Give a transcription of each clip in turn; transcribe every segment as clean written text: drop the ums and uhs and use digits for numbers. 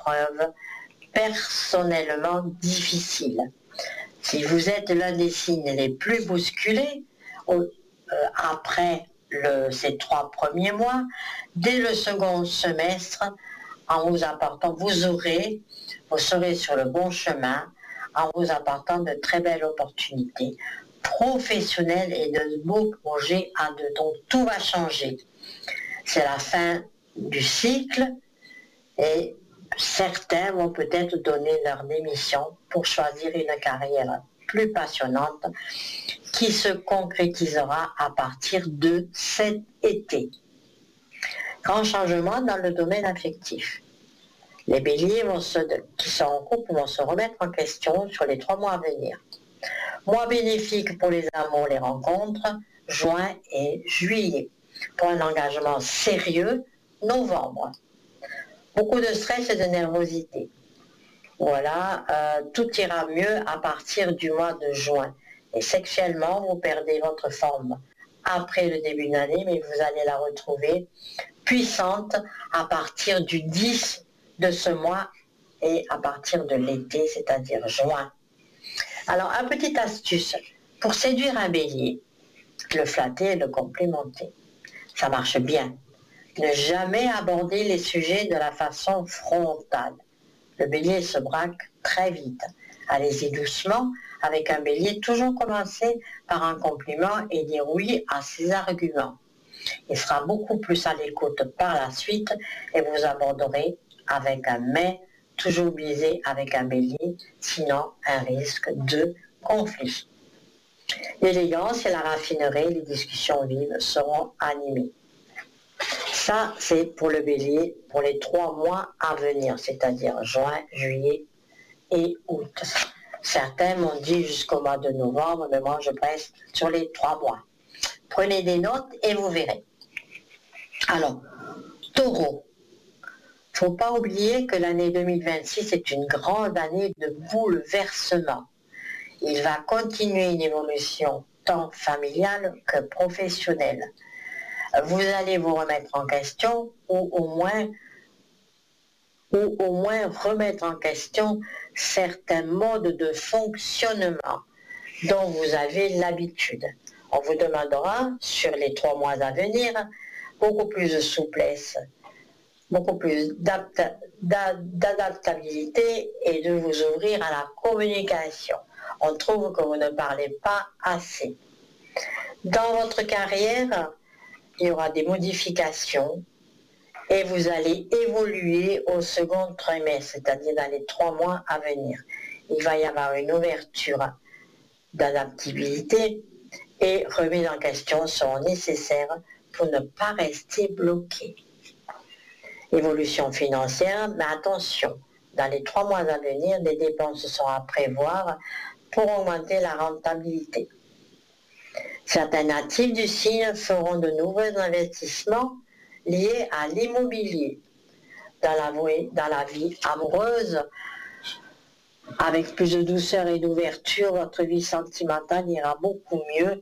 épreuve personnellement difficile. Si vous êtes l'un des signes les plus bousculés, après ces 3 premiers mois, dès le second semestre, en vous apportant, vous serez sur le bon chemin en vous apportant de très belles opportunités professionnelles et de beaux projets dont tout va changer. C'est la fin du cycle et certains vont peut-être donner leur démission pour choisir une carrière plus passionnante qui se concrétisera à partir de cet été. Grand changement dans le domaine affectif. Les béliers qui sont en couple vont se remettre en question sur les 3 mois à venir. Mois bénéfique pour les amours, les rencontres, juin et juillet. Pour un engagement sérieux, novembre. Beaucoup de stress et de nervosité. Voilà, tout ira mieux à partir du mois de juin. Et sexuellement, vous perdez votre forme après le début de l'année, mais vous allez la retrouver puissante à partir du 10 de ce mois et à partir de l'été, c'est-à-dire juin. Alors, une petite astuce pour séduire un bélier, le flatter et le complimenter. Ça marche bien. Ne jamais aborder les sujets de la façon frontale. Le bélier se braque très vite. Allez-y doucement. Avec un bélier, toujours commencer par un compliment et dire oui à ses arguments. Il sera beaucoup plus à l'écoute par la suite et vous aborderez avec un mais, toujours visé avec un bélier, sinon un risque de conflit. L'élégance et la raffinerie, les discussions vives seront animées. Ça, c'est pour le bélier pour les 3 mois à venir, c'est-à-dire juin, juillet et août. Certains m'ont dit jusqu'au mois de novembre, mais moi je reste sur les 3 mois. Prenez des notes et vous verrez. Alors, taureau. Il ne faut pas oublier que l'année 2026 est une grande année de bouleversement. Il va continuer une évolution tant familiale que professionnelle. Vous allez vous remettre en question ou au moins remettre en question certains modes de fonctionnement dont vous avez l'habitude. On vous demandera sur les 3 mois à venir beaucoup plus de souplesse, beaucoup plus d'adaptabilité et de vous ouvrir à la communication. On trouve que vous ne parlez pas assez. Dans votre carrière, il y aura des modifications et vous allez évoluer au second trimestre, c'est-à-dire dans les 3 mois à venir. Il va y avoir une ouverture d'adaptabilité et remises en question seront nécessaires pour ne pas rester bloqué. Évolution financière, mais attention, dans les 3 mois à venir, des dépenses seront à prévoir pour augmenter la rentabilité. Certains natifs du signe feront de nouveaux investissements liés à l'immobilier. Dans la vie amoureuse, avec plus de douceur et d'ouverture, votre vie sentimentale ira beaucoup mieux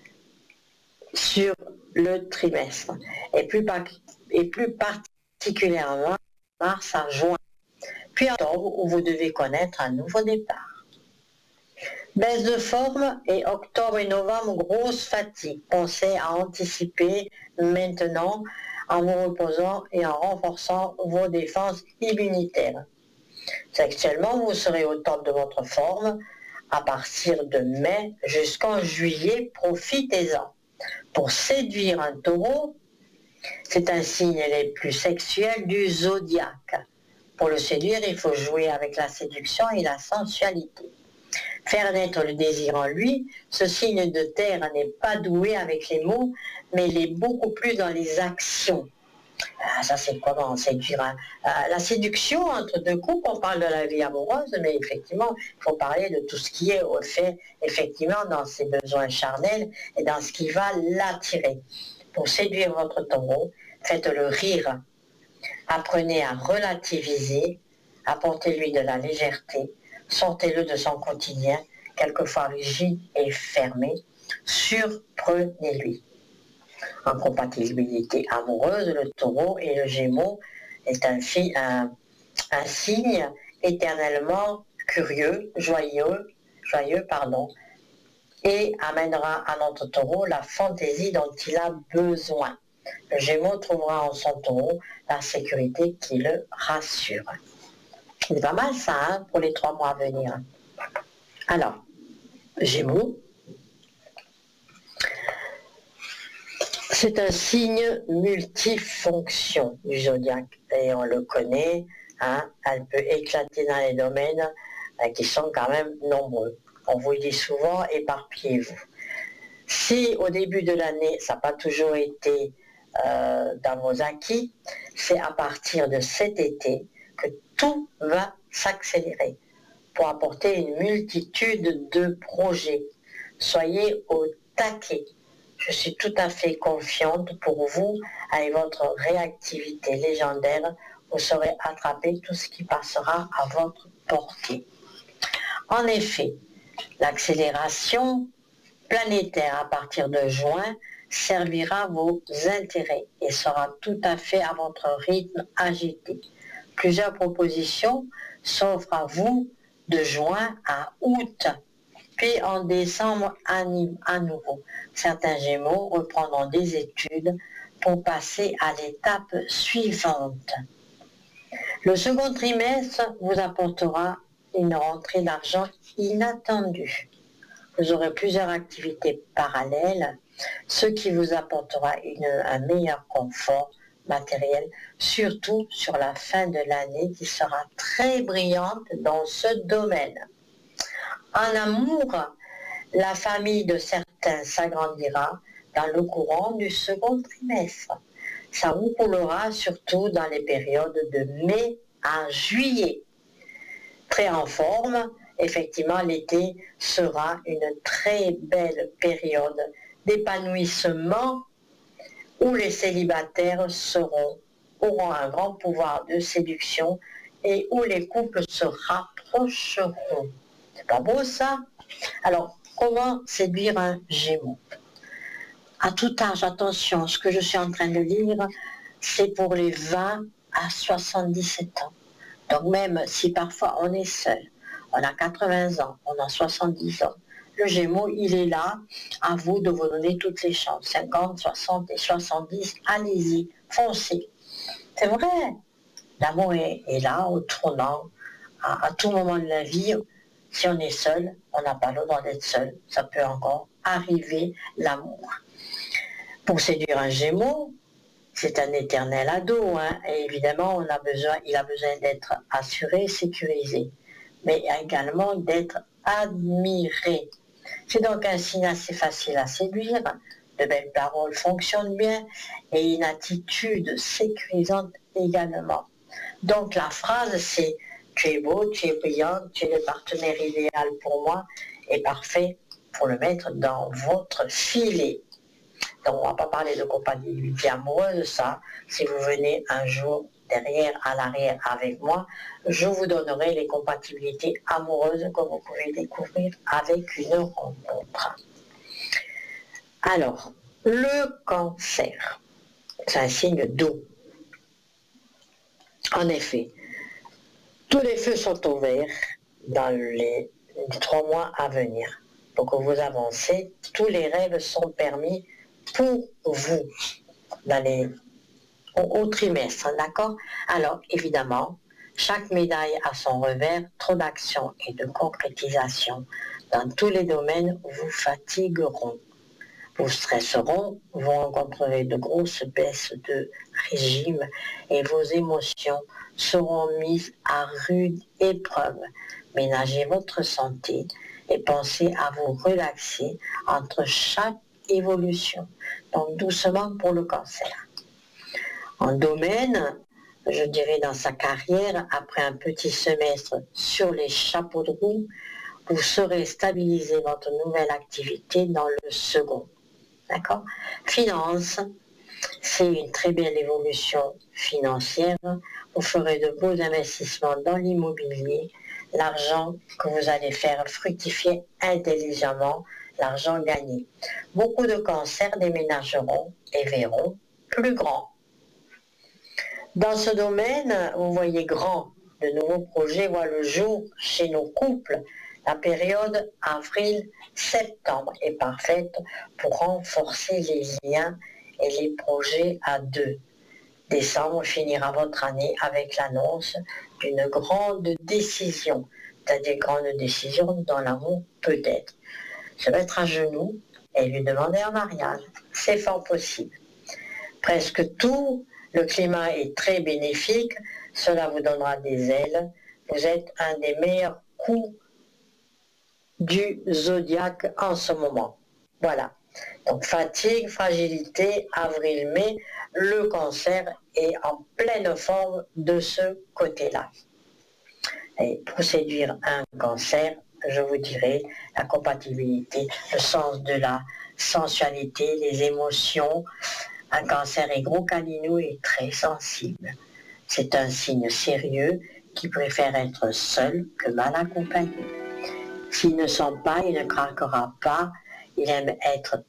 sur le trimestre. Et plus particulièrement mars à juin. Puis octobre, où vous devez connaître un nouveau départ. Baisse de forme et octobre et novembre, grosse fatigue. Pensez à anticiper maintenant en vous reposant et en renforçant vos défenses immunitaires. Sexuellement, vous serez au top de votre forme à partir de mai jusqu'en juillet. Profitez-en. Pour séduire un taureau, c'est un signe les plus sexuels du zodiaque. Pour le séduire, il faut jouer avec la séduction et la sensualité. Faire naître le désir en lui, ce signe de terre n'est pas doué avec les mots, mais il est beaucoup plus dans les actions. Ça, c'est comment séduire la séduction entre deux couples, on parle de la vie amoureuse, mais effectivement, il faut parler de tout ce qui est fait effectivement dans ses besoins charnels et dans ce qui va l'attirer. Pour séduire votre taureau, faites-le rire. Apprenez à relativiser, apportez-lui de la légèreté, sortez-le de son quotidien, quelquefois rigide et fermé, surprenez-lui. En compatibilité amoureuse, le taureau et le gémeaux est un un signe éternellement curieux, joyeux, et amènera à notre taureau la fantaisie dont il a besoin. Le Gémeaux trouvera en son taureau la sécurité qui le rassure. C'est pas mal ça, hein, pour les 3 mois à venir. Alors, Gémeaux, c'est un signe multifonction du zodiaque et on le connaît, hein, elle peut éclater dans les domaines qui sont quand même nombreux. On vous le dit souvent, éparpillez-vous. Si au début de l'année, ça n'a pas toujours été dans vos acquis, c'est à partir de cet été que tout va s'accélérer pour apporter une multitude de projets. Soyez au taquet. Je suis tout à fait confiante pour vous, avec votre réactivité légendaire, vous saurez attraper tout ce qui passera à votre portée. En effet, l'accélération planétaire à partir de juin servira vos intérêts et sera tout à fait à votre rythme agité. Plusieurs propositions s'offrent à vous de juin à août, puis en décembre à nouveau. Certains Gémeaux reprendront des études pour passer à l'étape suivante. Le second trimestre vous apportera une rentrée d'argent inattendue. Vous aurez plusieurs activités parallèles, ce qui vous apportera un meilleur confort matériel, surtout sur la fin de l'année qui sera très brillante dans ce domaine. En amour, la famille de certains s'agrandira dans le courant du second trimestre. Ça vous roulera surtout dans les périodes de mai à juillet. Très en forme, effectivement, l'été sera une très belle période d'épanouissement où les célibataires auront un grand pouvoir de séduction et où les couples se rapprocheront. C'est pas beau ça? Alors, comment séduire un Gémeaux? À tout âge, attention, ce que je suis en train de lire, c'est pour les 20 à 77 ans. Donc même si parfois on est seul, on a 80 ans, on a 70 ans, le Gémeaux, il est là, à vous de vous donner toutes les chances. 50, 60 et 70, allez-y, foncez. C'est vrai, l'amour est là, au tournant, à tout moment de la vie. Si on est seul, on n'a pas le droit d'être seul. Ça peut encore arriver, l'amour. Pour séduire un Gémeaux, c'est un éternel ado, hein, et évidemment, il a besoin d'être assuré, sécurisé, mais également d'être admiré. C'est donc un signe assez facile à séduire, de belles paroles fonctionnent bien, et une attitude sécurisante également. Donc la phrase c'est « Tu es beau, tu es brillant, tu es le partenaire idéal pour moi et parfait pour le mettre dans votre filet ». Donc on ne va pas parler de compatibilité amoureuse, ça. Si vous venez un jour derrière, à l'arrière avec moi, je vous donnerai les compatibilités amoureuses que vous pouvez découvrir avec une rencontre. Alors, le Cancer, c'est un signe d'eau. En effet, tous les feux sont ouverts dans les 3 mois à venir. Donc vous avancez, tous les rêves sont permis pour vous au trimestre, d'accord? Alors évidemment, chaque médaille a son revers, trop d'action et de concrétisation dans tous les domaines vous fatigueront. Vous stresseront, vous rencontrerez de grosses baisses de régime et vos émotions seront mises à rude épreuve. Ménagez votre santé et pensez à vous relaxer entre chaque évolution. Donc doucement pour le Cancer. En domaine, je dirais dans sa carrière, après un petit semestre sur les chapeaux de roue, vous saurez stabiliser votre nouvelle activité dans le second. D'accord? Finance, c'est une très belle évolution financière. Vous ferez de beaux investissements dans l'immobilier. L'argent que vous allez faire fructifier intelligemment, l'argent gagné. Beaucoup de cancers déménageront et verront plus grand. Dans ce domaine, vous voyez grand, de nouveaux projets voient le jour chez nos couples. La période avril-septembre est parfaite pour renforcer les liens et les projets à deux. Décembre finira votre année avec l'annonce d'une grande décision, c'est-à-dire grande décision dans l'amour peut-être. Se mettre à genoux et lui demander un mariage, c'est fort possible. Presque tout, le climat est très bénéfique, cela vous donnera des ailes. Vous êtes un des meilleurs coups du zodiaque en ce moment. Voilà. Donc fatigue, fragilité, avril-mai, le cancer est en pleine forme de ce côté-là. Et pour séduire un cancer, je vous dirais la compatibilité, le sens de la sensualité, les émotions. Un cancer est gros calinou et très sensible. C'est un signe sérieux qui préfère être seul que mal accompagné. S'il ne sent pas, il ne craquera pas, il aime être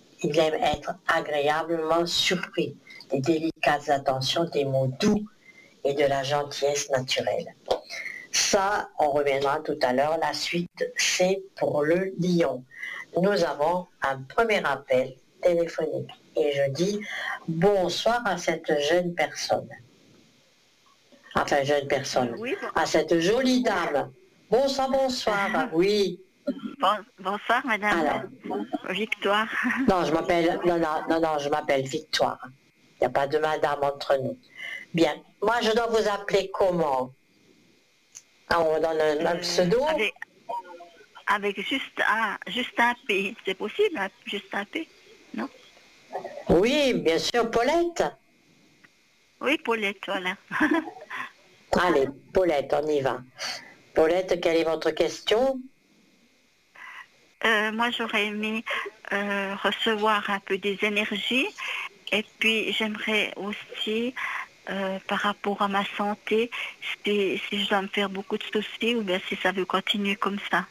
agréablement surpris, des délicates attentions, des mots doux et de la gentillesse naturelle. Ça, on reviendra tout à l'heure, la suite, c'est pour le lion. Nous avons un premier appel téléphonique et je dis bonsoir à cette jeune personne. Enfin, jeune personne, Oui, à cette jolie dame. Bonsoir, bonsoir, oui. bonsoir madame. Alors, Victoire. non, je m'appelle Victoire. Il n'y a pas de madame entre nous. Bien, moi je dois vous appeler comment? Ah, on donne un pseudo? Avec juste un P. C'est possible, hein, juste un P? Non? Oui, bien sûr, Paulette. Oui, Paulette, voilà. Allez, Paulette, on y va. Paulette, quelle est votre question? Moi, j'aurais aimé recevoir un peu des énergies et puis j'aimerais aussi, par rapport à ma santé, si je dois me faire beaucoup de soucis ou bien si ça veut continuer comme ça.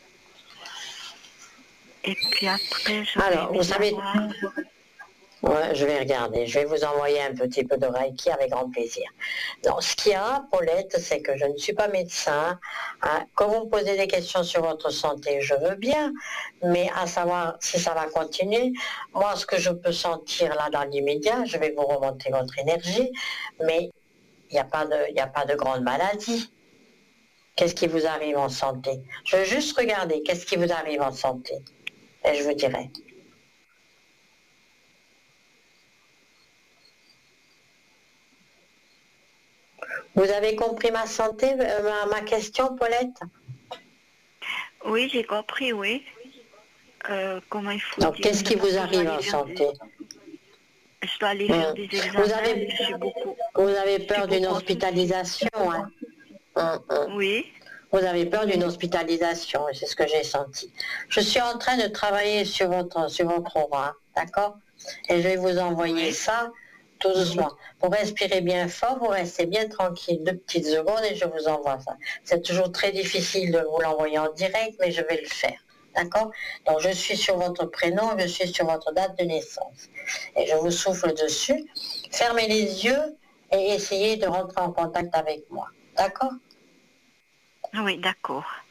Et puis après, j'aurais Alors, aimé vous savez, savoir... ouais, je vais regarder, je vais vous envoyer un petit peu de Reiki avec grand plaisir. Donc, ce qu'il y a, Paulette, c'est que je ne suis pas médecin. Hein. Quand vous me posez des questions sur votre santé, je veux bien, mais à savoir si ça va continuer, moi, ce que je peux sentir là dans l'immédiat, je vais vous remonter votre énergie, mais il n'y a pas de grande maladie. Qu'est-ce qui vous arrive en santé? Je veux juste regarder, qu'est-ce qui vous arrive en santé? Et je vous dirai. Vous avez compris ma santé, ma question, Paulette? Oui, j'ai compris, oui. Comment il faut Donc, dire qu'est-ce qui vous arrive en santé? Je dois aller faire des examens. Vous avez peur d'une hospitalisation, hein? Oui. Vous avez peur d'une hospitalisation, c'est ce que j'ai senti. Je suis en train de travailler sur votre aura, d'accord? Et je vais vous envoyer ça tout doucement. Vous respirez bien fort, vous restez bien tranquille 2 petites secondes et je vous envoie ça. C'est toujours très difficile de vous l'envoyer en direct, mais je vais le faire. D'accord? Donc je suis sur votre prénom, je suis sur votre date de naissance. Et je vous souffle dessus. Fermez les yeux et essayez de rentrer en contact avec moi. D'accord? Oui, d'accord.